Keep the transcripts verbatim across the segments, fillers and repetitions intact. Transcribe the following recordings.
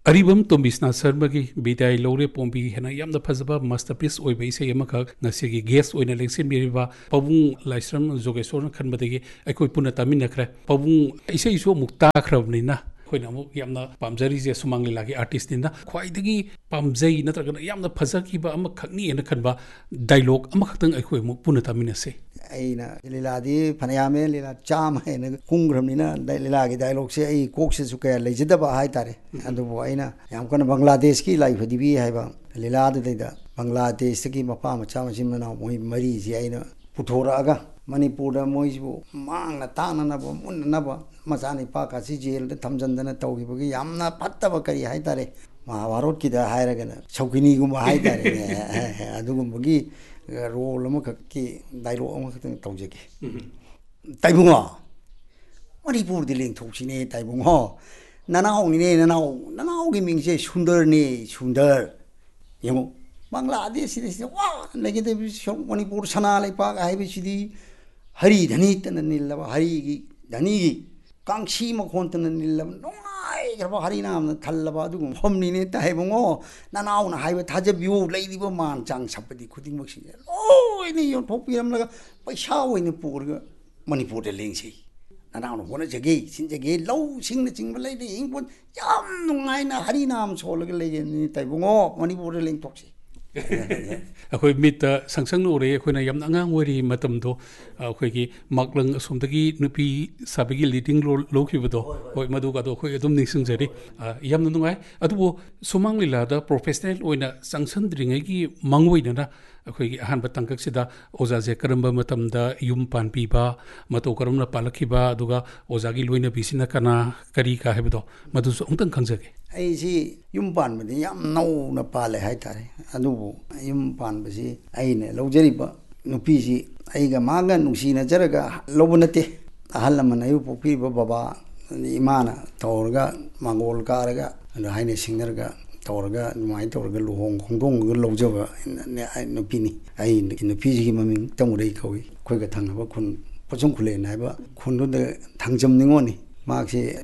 Aribam Tombisna Sarmagi, Bidai Lore Pombi, Hena Yam the Pazaba, masterpiece, or Base Yamaka, Nasigi, guest, or in a Lexin Miriva, Pavung, Lysram, Zogesor, Kanbadegi, I could put a Taminakra, Pavung, I say so Muktakravnina. When I'm Yamna Pamzari is among like artist in the quite the Pamzay, Natragan Yamna Pazaki, Amakani and a Kanba dialogue, Amakatan, I could Punataminase. Aina Liladi, Panayame, Lila Cham, and Kungramina, Lilagi dialogue say, coaxes who care Legidaba Haitare, and the Boina, Yamkana Bangladeski, like the B. Hava, Lilada, Bangladesh, Saki Mapama, Chamachimana, Marie, Zaina, Putoraga, Manipura, Moibu, Manga, Tananaba, Munanaba, Masani Paka, Sijil, the Tamzandana Togi, Yamna, Patabakari, Haitare, Maharoki, the Hiragan, Chokini, Haitare, Adugumagi. Role Mokaki, Dairo Tojaki. Taibunga. What he put the link to Chine, Taibunga. Nanao, Nanao, Nanao giving say Sundar ne, Sundar. You know, Bangladesh is wow, negative show when he put Sanali Park, I wish the Hari, Danit and Nilla, Hari, Danigi, Kangshi Mokontan and Nilla. No, I have Harinam, Talabadu, Homini, Taibungo, Nanao, I have a touch of you, Lady Woman, Chang Sapati, Cooking Machine. Oh, in your topium like by showing the poor money for the linksy. Nanao, one is a gate, since a gate, low, sing the single lady, England, Yam, no, I know Harinam, so like a lady in Taibungo, money for the link toxic. Akoi mit sangsang no re akoi na yam angang wari matam do akoi ki maklang asomdagi nupi sabagi leading lo ki bodo hoi madu ka do akoi adum nising jari yam no ngai adu sumang lila da professional oina sangsang dringai ki mangwai na akoi ki ahan batang kak sida oza je karamba matam da yum pan pi ba mato karam na palakhi ba aduga oza gi loina bisina kana kari ka hebdo madu so ungtang khangjage I see Yumpan, but the Yam no Napale Haitare, Adubu, Yumpan Basi, Aine, Logeriba, Nupisi, Aiga Maga, Nusina Jeraga, Lobunate, Ahalaman, Ayupo Piba Baba, the Imana, Torga, Mangol Karaga, and the Haine Singerga, Torga, my Torga, Hong Kong, Lojova, in Nupini, I in the Pisi Maming, Tamureko, Quagatanga, Kun, Posunkule, Naba, Kundu the Tangjam Ningoni, Maxi,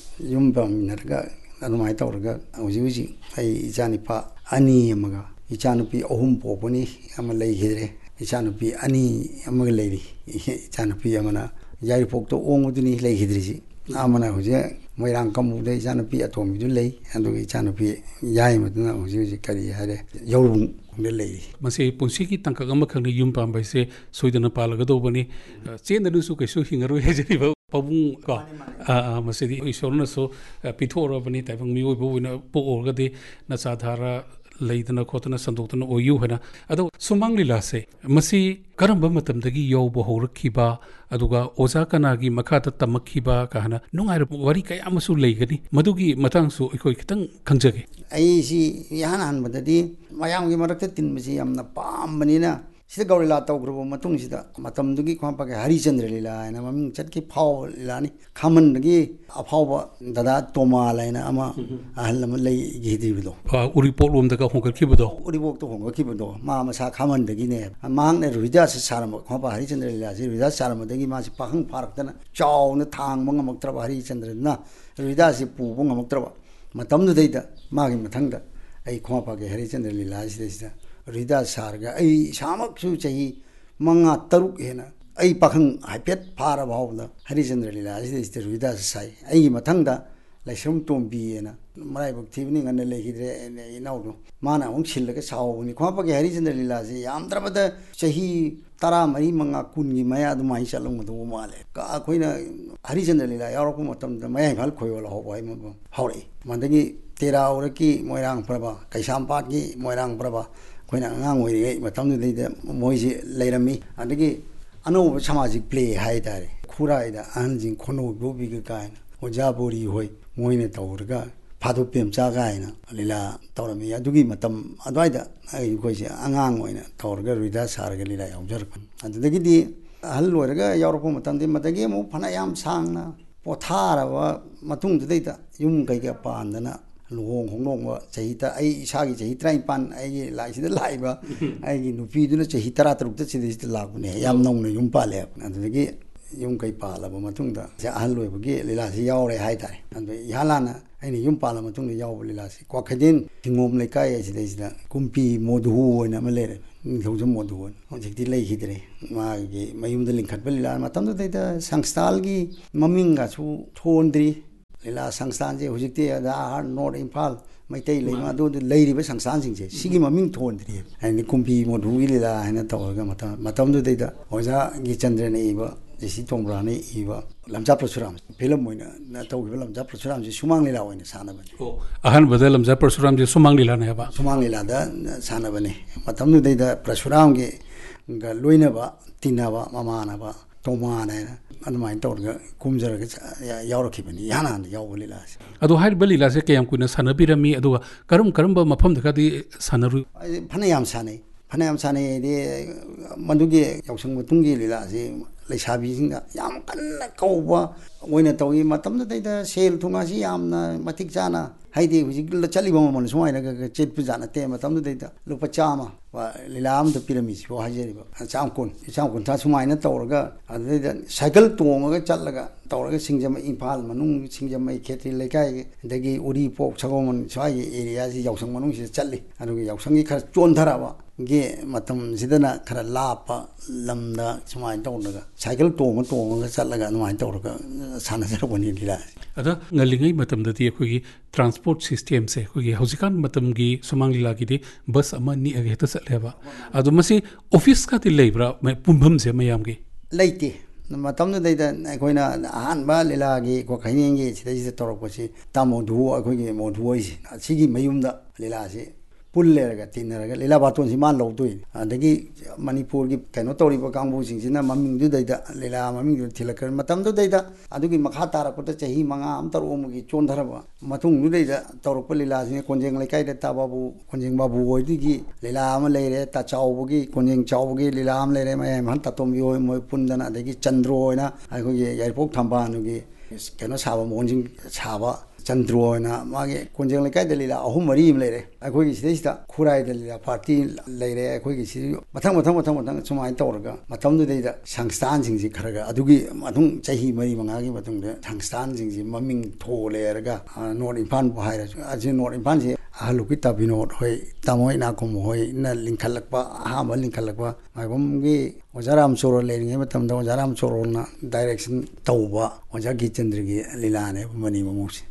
Yumpam Narga. My daughter, I was using a Janipa, Annie Yamaga, Ichanopi, Ohum Poponi, Amalay Hidre, Ichanopi, Annie Amagalady, Ichanopi Yamana, Yaripok to Omudini Lay Hidrisi, Amana was there, my uncle, the Janopi at home, you lay, and the Ichanopi, Yamadana was using Kari had a Yorun, the lady. Masi Punsiki Tankagamakani Yumpam by say, Sweden Palagadobani, Chain the Nusuka shooting a real. Pabung ka masidi isorna so pithora bani taibang mi oibo wina po orgade na sadhara leidana khotana sandotana oyu hana ado sumang lila se masi karamba matamdagi yo bo horakhiba aduga oza kanagi makhata tamakhiba kahana nungai wari kay amasu leigani madugi matang su ikoi kitang khangjage ai si yahan badadi mayam gi marakta tin masi amna pambanina Sida Gorilla Togro Matung Matamdugi Kwampaka Harichandra Lila and Amam Chatki Pow Lani Kaman Gi Apawa Dada Toma Lina Ama Ahlamalay Gidivido. Uripolum the Honka Kibudo. Uribok to Honka Kibudo, Mama Sakaman the Guinea, among the Ridas Sarama, Kwampa Harichandra Lila, Ridas Sarama, the Gimas Pahang Park, then Chow, the Tang, Mongamaktra Harichandra, na Ridasi Pu, Mongamaktra, Matam the data, Magim Matanga, a Kwampa Harichandra Lila is Rida Sarga, a Shamak Suchi, Manga Taruk Hena, a Pakang, I pet Parabawla, Harrison Rila, is the Rida Sai, a Matanga, like some Tombi and my book evening and the lake in Auto. Mana won't chill like a sow when you come back Harrison Rila, Amdrabada, Shahi, Tara, Marimanga, Kungi, Maya, the Maishalum, the Womale, Quina, Harrison Rila, Europomatum, the Mayangal Koyola, Hawaii, Hori, Mandagi, Tera Oraki, Moirang Praba, Kaishampaki, Moirang Praba. When I'm angry, but I'm the Moise later me, and again, I know Samajic play high there. Kura the Anjin Kono, Bobby Gain, Ojabori Hoi, Moine Taurga, Padopim Jagaina, Lila, Torami, Adugi Matam, Adwaida, I go Angang, Torga, Rida Sargalila, Observan. And the Gidi, Alloraga, Europomatandi, Matagamo, Panayam Sang, Potara, Matung the data, Yum Gaga Pandana. Long Hong Chahita, I Shagi Chahitra Pan, I like the live, I know Piduna Chahitara took the city to Lagune, Yam Nong Yumpale, and the gate Yunkai Pala, Matunda, the Allo, Lila, Yaure Haita, and the Yalana, ꯑꯩꯅ ꯌꯨꯝ ꯄꯥꯜꯂ ꯃꯇꯨꯡꯗ ꯌꯥꯎꯕ ꯂꯤꯂꯥꯁꯤ ꯀ꯭ꯋꯥꯀꯩꯊꯦꯜ ꯍꯤꯡꯒꯣꯝ ꯂꯩꯀꯥꯏ ꯑꯁꯤꯗꯩꯁꯤꯗ ꯀꯨꯝꯄꯤ ꯃꯣꯙꯨ ꯑꯣꯏꯅ ꯑꯃ ꯂꯩꯔꯦ ꯅꯤꯡꯊꯧꯖꯝ ꯃꯣꯙꯨ ꯑꯣꯏꯅ ꯍꯧꯖꯤꯛꯇꯤ ꯂꯩꯈꯤꯗ꯭ꯔꯦ ꯃꯥꯒꯤ ꯃꯌꯨꯝꯗ ꯂꯤꯡꯈꯠꯄ ꯂꯤꯂꯥ ꯃꯇꯝꯗꯨꯗꯩꯗ ꯁꯪꯁꯊꯥꯜꯒꯤ ꯃꯃꯤꯡꯒꯁꯨ ꯊꯣꯟꯗ꯭ꯔꯤ ꯂꯤꯂꯥ ꯁꯪꯁꯊꯥꯟꯁꯦ ꯍꯧꯖꯤꯛꯇꯤ ꯑꯗ ꯅꯣꯔꯠ ꯏꯝꯐꯥꯜ ꯃꯩꯇꯩ ꯂꯩꯃ ꯑꯗꯨꯗ ꯂꯩꯔꯤꯕ ꯁꯪꯁꯊꯥꯟꯁꯤꯡꯁꯦ ꯁꯤꯒꯤ ꯃꯃꯤꯡ ꯊꯣꯟꯗ꯭ꯔꯤ ꯍꯥꯏꯗꯤ ꯀꯨꯝꯄꯤ ꯃꯣꯙꯨꯒꯤ ꯂꯤꯂꯥ ꯍꯥꯏꯅ ꯇꯧꯔꯒ ꯃꯇꯝ ꯃꯇꯝꯗꯨꯗꯩꯗ ꯑꯣꯖꯥ ꯒꯤꯆꯟꯗ꯭ꯔꯅ ꯏꯕ ꯖꯦꯁꯤ ꯇꯣꯡꯕ꯭ꯔꯥꯅ ꯏꯕ ꯂꯝꯖꯥ ꯄꯔꯁꯨꯔꯥꯝ ꯐꯤꯂꯝ ꯑꯣꯏꯅ ꯇꯧꯈꯤꯕ ꯂꯝꯖꯥ ꯄꯔꯁꯨꯔꯥꯝꯁꯤ ꯁꯨꯃꯥꯡ ꯂꯤꯂꯥ ꯑꯣꯏꯅ ꯁꯥꯟꯅꯕꯅꯤ ꯑꯍꯥꯟꯕꯗ ꯂꯝꯖꯥ ꯄꯔꯁꯨꯔꯥꯝꯁꯦ ꯁꯨꯃꯥꯡ ꯂꯤꯂꯥꯅꯦ ꯍꯥꯏꯕ ꯁꯨꯃꯥꯡ ꯂꯤꯂꯥꯗ ꯁꯥꯟꯅꯕꯅꯤ ꯃꯇꯝꯗꯨꯗꯩꯗ ꯄꯔꯁꯨꯔꯥꯝꯒꯤ ꯂꯣꯏꯅꯕ ꯇꯤꯟꯅꯕ ꯃꯃꯥꯟꯅꯕ ꯇꯣꯃꯥꯟ ꯍꯥꯏꯅ ꯑꯗꯨꯃꯥꯏꯅ ꯇꯧꯔꯒ ꯀꯨꯝꯖꯔꯒ ꯌꯥꯎꯔꯛꯈꯤꯕꯅꯤ ꯏꯍꯥꯟ ꯍꯥꯟꯅ ꯌꯥꯎꯕ ꯂꯤꯂꯥꯁꯦ ꯑꯗꯣ ꯍꯥꯏꯔꯤꯕ ꯂꯤꯂꯥꯁꯦ ꯀꯌꯥꯝ ꯀꯨꯏꯅ ꯁꯥꯟꯅꯕꯤꯔꯝꯃꯤ ꯑꯗꯨꯒ ꯀꯔꯝ ꯀꯔꯝꯕ ꯃꯐꯝꯗꯒꯗꯤ ꯁꯥꯟꯅꯔꯨꯏ ꯐꯅꯌꯥꯝ ꯁꯥꯟꯅꯩ ꯐꯅꯌꯥꯝ ꯁꯥꯟꯅꯩ ꯍꯥꯏꯗꯤ ꯃꯗꯨꯒꯤ ꯌꯥꯎꯁꯪ ꯃꯇꯨꯡꯒꯤ ꯂꯤꯂꯥꯁꯤ ꯂꯩꯁꯥꯕꯤꯁꯤꯡꯅ ꯌꯥꯝ ꯀꯟꯅ ꯀꯧꯕ ꯑꯣꯏꯅ ꯇꯧꯏ ꯃꯇꯝꯗꯨꯗꯩꯗ ꯁꯦꯜ ꯊꯨꯝꯒꯁꯤ ꯌꯥꯝꯅ ꯃꯇꯤꯛ ꯆꯥꯅ ꯍꯥꯏꯗꯤ ꯍꯧꯖꯤꯛ ꯆꯠꯂꯤꯕ ꯃꯃꯜ ꯁꯨꯃꯥꯏꯅ ꯆꯦꯠꯄꯖꯥꯠ ꯅꯠꯇꯦ ꯃꯇꯝꯗꯨꯗꯩꯗ ꯂꯨꯄꯥ ꯆꯥꯝꯃ ꯂꯤꯂꯥ ꯑꯃꯗ ꯄꯤꯔꯝꯃꯤꯁꯤꯐꯥꯎ ꯍꯥꯏꯖꯔꯤꯕ ꯆꯥꯝꯃ ꯀꯨꯟ ꯆꯥꯝꯃ ꯀꯨꯟꯊ꯭ꯔꯥ ꯁꯨꯃꯥꯏꯅ ꯇꯧꯔꯒ ꯑꯗꯨꯗꯩꯗ ꯁꯥꯏꯀꯜ ꯇꯣꯡꯉꯒ ꯆꯠꯂꯒ ꯇꯧꯔꯒ ꯁꯤꯡꯖꯃꯩ ꯏꯝꯐꯥꯜ ꯃꯅꯨꯡ ꯁꯤꯡꯖꯃꯩ ꯈꯦꯇ꯭ꯔꯤ ꯂꯩꯀꯥꯏ ꯑꯗꯒꯤ ꯎꯔꯤꯄꯣꯛ ꯁꯒꯣꯜꯕꯟ ꯁ꯭ꯋꯥꯏꯒꯤ ꯑꯦꯔꯤꯌꯥꯁꯤ ꯌꯥꯎꯁꯪ ꯃꯅꯨꯡꯁꯤꯗ ꯆꯠꯂꯤ ꯑꯗꯨꯒ ꯌꯥꯎꯁꯪꯒꯤ ꯈꯔ ꯆꯣꯟꯊꯔꯕ ꯒꯤ ꯃꯇꯝꯁꯤꯗꯅ ꯈꯔ ꯂꯥꯞꯄ ꯂꯝꯗ ꯁꯨꯃꯥꯏꯅ ꯇꯧꯔꯒ ꯁꯥꯏꯀꯜ ꯇꯣꯡꯉ ꯇꯣꯡꯉꯒ ꯆꯠꯂꯒ ꯑꯗꯨꯃꯥꯏꯅ ꯇꯧꯔꯒ ꯁꯥꯟꯅꯖꯔꯛꯄꯅꯤ ꯂꯤꯂꯥꯁꯤ ꯑꯗ ꯉꯜꯂꯤꯉꯩ ꯃꯇꯝꯗꯗꯤ ꯑꯩꯈꯣꯏꯒꯤ ꯇ꯭ꯔꯥꯟꯁꯄꯣꯔꯠ ꯁꯤꯁꯇꯦꯝꯁꯦ ꯑꯩꯈꯣꯏꯒꯤ ꯍꯧꯖꯤꯛꯀꯥꯟ ꯃꯇꯝꯒꯤ ꯁꯨꯃꯥꯡ ꯂꯤꯂꯥꯒꯤꯗꯤ ꯕꯁ ꯑꯃ ꯅꯤꯛꯑꯒ ꯍꯦꯛꯇ ꯆꯠꯂꯦꯕ ꯑꯗꯣ ꯃꯁꯤ ꯑꯣꯐꯤꯁꯀꯗꯤ ꯂꯩꯕ꯭ꯔꯥ ꯄꯨꯟꯐꯝꯁꯦ ꯃꯌꯥꯝꯒꯤ ꯂꯩꯇꯦ ꯃꯇꯝꯗꯨꯗꯩꯗ ꯑꯩꯈꯣꯏꯅ ꯑꯍꯥꯟꯕ ꯂꯤꯂꯥꯒꯤ ꯀ꯭ꯋꯥꯀꯩꯊꯦꯜꯒꯤ ꯁꯤꯗꯩꯁꯤꯗ ꯇꯧꯔꯛꯄꯁꯤ ꯇꯥꯃꯣꯙꯨ ꯑꯩꯈꯣꯏꯒꯤ ꯃꯣꯙꯨ ꯍꯣꯏꯁꯤ ꯑꯁꯤꯒꯤ ꯃꯌꯨꯝꯗ ꯂꯤꯂꯥꯁꯤ ꯄꯨꯜꯂꯦꯔꯒ ꯇꯤꯟꯅꯔꯒ ꯂꯤꯂꯥ ꯕꯥꯇꯣꯟꯁꯤ ꯃꯥ ꯂꯧꯗꯣꯏꯅꯤ ꯑꯗꯒꯤ ꯃꯅꯤꯄꯨꯔꯒꯤ ꯀꯩꯅꯣ ꯇꯧꯔꯤꯕ ꯀꯥꯡꯕꯨꯁꯤꯡꯁꯤꯅ ꯃꯃꯤꯡꯗꯨꯗꯩꯗ ꯂꯤꯂꯥ ꯃꯃꯤꯡꯗꯨꯗ ꯊꯤꯜꯂꯛꯈ꯭ꯔꯦ ꯃꯇꯝꯗꯨꯗꯩꯗ ꯑꯗꯨꯒꯤ ꯃꯈꯥ ꯇꯥꯔꯛꯄꯗ ꯆꯍꯤ ꯃꯉꯥ ꯑꯃ ꯇꯔꯨꯛ ꯑꯃꯒꯤ ꯆꯣꯟꯊꯔꯕ ꯃꯇꯨꯡꯗꯨꯗꯩꯗ ꯇꯧꯔꯛꯄ ꯂꯤꯂꯥꯁꯤꯅ ꯀꯣꯟꯖꯦꯡ ꯂꯩꯀꯥꯏꯗ ꯇꯥꯕꯥꯕꯨ ꯀꯣꯟꯖꯦꯡ ꯕꯥꯕꯨ ꯍꯣꯏꯗꯒꯤ ꯂꯤꯂꯥ ꯑꯃ ꯂꯩꯔꯦ ꯇꯥꯆꯥꯎꯕꯒꯤ ꯀꯣꯟꯖꯦꯡ ꯆꯥꯎꯕꯒꯤ ꯂꯤꯂꯥ ꯑꯃ ꯂꯩꯔꯦ ꯃꯌꯥꯏꯃꯍꯜ ꯇꯥꯇꯣꯝꯕꯤ ꯍꯣꯏ ꯃꯣꯏ ꯄꯨꯟꯗꯅ ꯑꯗꯒꯤ ꯆꯟꯗ꯭ꯔꯣ ꯍꯣꯏꯅ ꯑꯩꯈꯣꯏꯒꯤ ꯌꯥꯏꯔꯤꯄꯣꯛ ꯊꯝꯕꯥꯜꯒꯤ ꯀꯩꯅꯣ ꯁꯥꯕ ꯃꯣꯟꯁꯤꯡ ꯁꯥꯕ ꯆꯟꯗ꯭ꯔꯣ ꯍꯣꯏꯅ ꯃꯥꯒꯤ ꯀꯣꯟꯖꯦꯡ ꯂꯩꯀꯥꯏꯗ ꯂꯤꯂꯥ ꯑꯍꯨꯝ ꯃꯔꯤ ꯑꯃ ꯂꯩꯔꯦ ꯑꯩꯈꯣꯏꯒꯤ ꯁꯤꯗꯩꯁꯤꯗ ꯈꯨꯔꯥꯏꯗ ꯂꯤꯂꯥ ꯄꯥꯔꯇꯤ ꯂꯩꯔꯦ ꯑꯩꯈꯣꯏꯒꯤ ꯁꯤ ꯃꯊꯪ ꯃꯊꯪ ꯃꯊꯪ ꯃꯊꯪ ꯁꯨꯃꯥꯏꯅ ꯇꯧꯔꯒ ꯃꯇꯝꯗꯨꯗꯩꯗ ꯁꯪꯁꯊꯥꯟꯁꯤꯡꯁꯤ ꯈꯔ ꯈꯔ ꯑꯗꯨꯒꯤ ꯃꯇꯨꯡ ꯆꯍꯤ ꯃꯔꯤ ꯃꯉꯥꯒꯤ ꯃꯇꯨꯡꯗ ꯁꯪꯁꯊꯥꯟꯁꯤꯡꯁꯤ ꯃꯃꯤꯡ ꯊꯣꯜꯂꯦꯔꯒ ꯅꯣꯔꯠ ꯏꯝꯐꯥꯜꯕꯨ ꯍꯥꯏꯔꯁꯨ ꯑꯁꯤ ꯅꯣꯔꯠ ꯏꯝꯐꯥꯜꯁꯤ ꯑꯍꯜꯂꯨꯀꯤ ꯇꯥꯕꯤꯅꯣꯠ ꯍꯣꯏ ꯇꯥꯃꯣ ꯏꯅꯥꯈꯨꯝ ꯍꯣꯏꯅ ꯂꯤꯡꯈꯠꯂꯛꯄ ꯑꯍꯥꯟꯕ ꯂꯤꯡꯈꯠꯂꯛꯄ ꯃꯥꯏꯕꯝꯒꯤ ꯑꯣꯖꯥ ꯔꯥꯝꯆꯣꯔꯣ ꯂꯩꯔꯤꯉꯩ ꯃꯇꯝꯗ ꯑꯣꯖꯥ ꯔꯥꯝꯆꯣꯔꯣꯅ ꯗꯥꯏꯔꯦꯛꯁꯟ ꯇꯧꯕ ꯑꯣꯖꯥ ꯒꯤꯆꯟꯗ꯭ꯔꯒꯤ ꯂꯤꯂꯥꯅꯦꯕ ꯃꯅꯤ ꯃꯃꯧꯁꯤ